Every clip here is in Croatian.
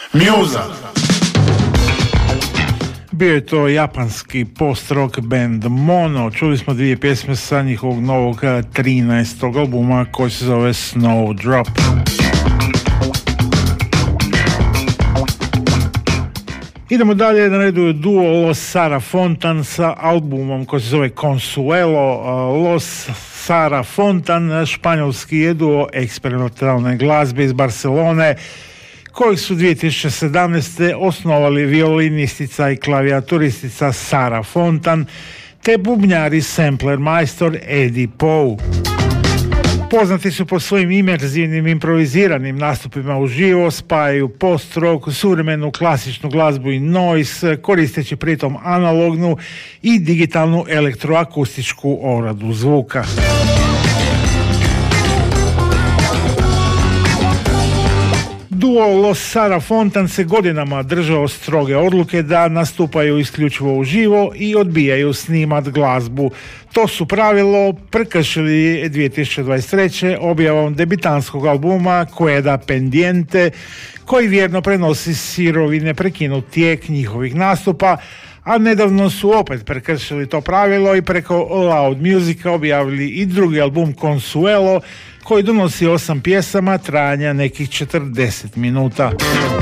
Muza. Bio je to japanski post-rock band Mono. Čuli smo dvije pjesme sa njihovog novog 13. albuma koji se zove Snowdrop. Idemo dalje, na redu je duo Los Sara Fontan sa albumom koji se zove Consuelo. Los Sara Fontan, španjolski je duo eksperimentalne glazbe iz Barcelone, koji su 2017. osnovali violinistica i klavijaturistica Sara Fontan te bubnjari sampler majstor Eddie Poe. Poznati su po svojim imerzivnim improviziranim nastupima uživo, spajaju post-rock, suvremenu klasičnu glazbu i noise, koristeći pritom analognu i digitalnu elektroakustičku obradu zvuka. Duo Los Sara Fontan se godinama držao stroge odluke da nastupaju isključivo uživo i odbijaju snimat glazbu. To su pravilo prekršili 2023. objavom debitanskog albuma Queda Pendiente, koji vjerno prenosi sirovi neprekinut tijek njihovih nastupa, a nedavno su opet prekršili to pravilo i preko Loud Musica objavili i drugi album Consuelo, koji donosi 8 pjesama trajanja nekih 40 minuta.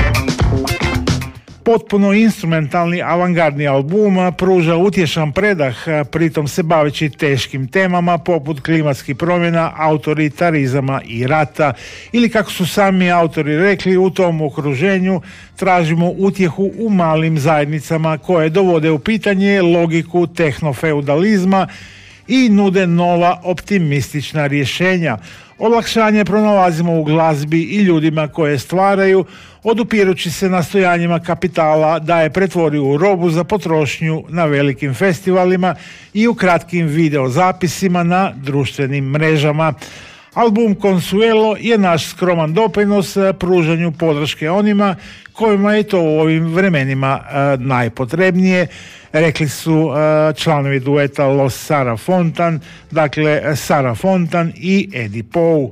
Potpuno instrumentalni avangardni album pruža utješan predah, pritom se baveći teškim temama poput klimatskih promjena, autoritarizama i rata, ili kako su sami autori rekli, u tom okruženju tražimo utjehu u malim zajednicama koje dovode u pitanje logiku tehnofeudalizma i nude nova optimistična rješenja. Olakšanje pronalazimo u glazbi i ljudima koje stvaraju, odupirući se nastojanjima kapitala da je pretvori u robu za potrošnju na velikim festivalima i u kratkim videozapisima na društvenim mrežama. Album Consuelo je naš skroman doprinos pružanju podrške onima kojima je to u ovim vremenima najpotrebnije, rekli su članovi dueta Los Sara Fontan, dakle Sara Fontan i Eddie Poe.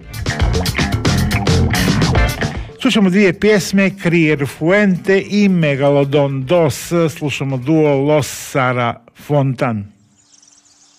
Slušamo dvije pjesme, Crier Fuente i Megalodon 2, slušamo duo Los Sara Fontan.